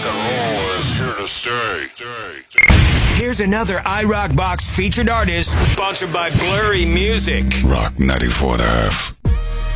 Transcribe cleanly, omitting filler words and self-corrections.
rock and roll is here to stay. Here's another iRock Box featured artist, sponsored by Blurry Music. Rock 94.5.